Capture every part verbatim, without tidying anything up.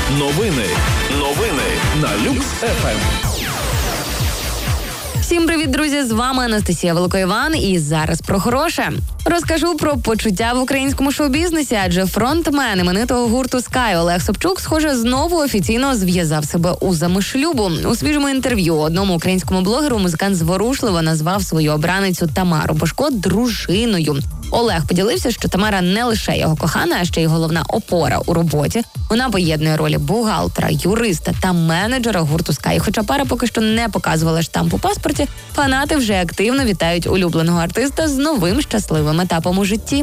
Новини. Новини на Люкс еф ем. Всім привіт, друзі! З вами Анастасія Великоїван і зараз про хороше. Розкажу про почуття в українському шоу-бізнесі, адже фронтмен іменитого гурту Sky Олег Собчук, схоже, знову офіційно зв'язав себе узами шлюбу. У свіжому інтерв'ю одному українському блогеру музикант зворушливо назвав свою обраницю Тамару Божко дружиною. Олег поділився, що Тамара не лише його кохана, а ще й головна опора у роботі. Вона поєднує ролі бухгалтера, юриста та менеджера гурту Sky. Хоча пара поки що не показувала штамп у паспорті, фанати вже активно вітають улюбленого артиста з новим щасливим етапом у житті.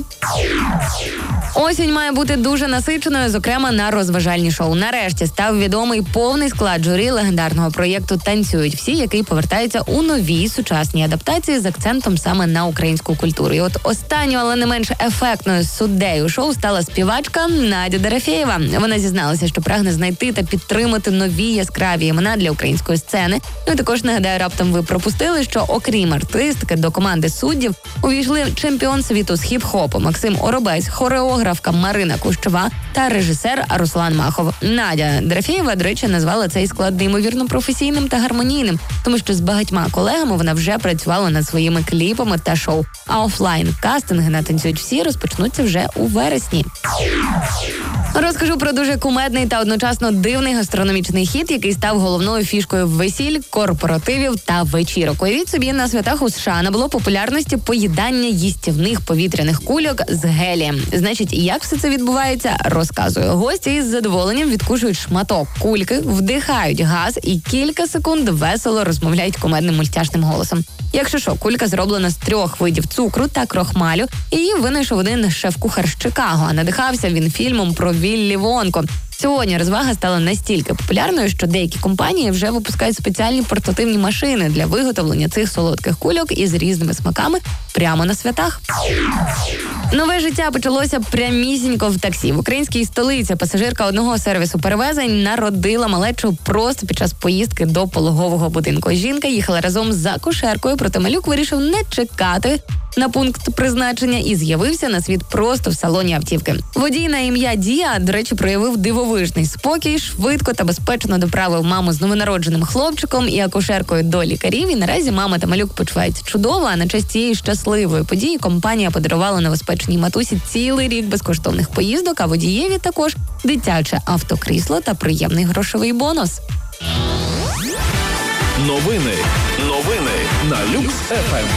Осінь має бути дуже насиченою, зокрема на розважальні шоу. Нарешті став відомий повний склад журі легендарного проєкту «Танцюють всі», який повертається у новій сучасній адаптації з акцентом саме на українську культуру. І от останньою, але не менш ефектною суддею шоу стала співачка Надя Дорофєєва. Вона зізналася, що прагне знайти та підтримати нові яскраві імена для української сцени. Ну і також, нагадаю, раптом ви пропустили, що окрім артистки до команди суддів увійшли чемпіон світу з хіп-хопу Максим Оробець, хореографка Марина Кущова та режисер Руслан Махов. Надя Дорофєєва, до речі, назвала цей склад неймовірно професійним та гармонійним, тому що з багатьма колегами вона вже працювала над своїми кліпами та шоу. А офлайн-кастинги на «Танцюють всі» розпочнуться вже у вересні. Розкажу про дуже кумедний та одночасно дивний гастрономічний хіт, який став головною фішкою весіль, корпоративів та вечірок. Уявіть собі, на святах у США набуло популярності поїдання їстівних повітряних кульок з гелієм. Значить, як все це відбувається, розказую. Гості із задоволенням відкушують шматок кульки, вдихають газ і кілька секунд весело розмовляють кумедним мультяшним голосом. Якщо що, кулька зроблена з трьох видів цукру та крохмалю, і її винайшов один шеф-кухар з Чикаго, а надихався він фільмом про Віллі Вонку. Сьогодні розвага стала настільки популярною, що деякі компанії вже випускають спеціальні портативні машини для виготовлення цих солодких кульок із різними смаками прямо на святах. Нове життя почалося прямісінько в таксі. В українській столиці пасажирка одного сервісу перевезень народила малечу просто під час поїздки до пологового будинку. Жінка їхала разом з акушеркою, проте малюк вирішив не чекати на пункт призначення і з'явився на світ просто в салоні автівки. Водій на ім'я Дія, до речі, проявив дивовижний спокій, швидко та безпечно доправив маму з новонародженим хлопчиком і акушеркою до лікарів. І наразі мама та малюк почуваються чудово, а на честь цієї щасливої події компанія подарувала новоспеченій матусі цілий рік безкоштовних поїздок, а водієві також дитяче автокрісло та приємний грошовий бонус. Новини. Новини на Люкс еф ем.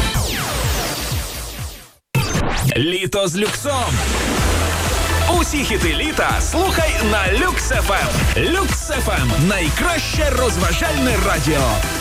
Літо з люксом. Усі хіти літа слухай на Люкс еф ем. Люкс еф ем – найкраще розважальне радіо.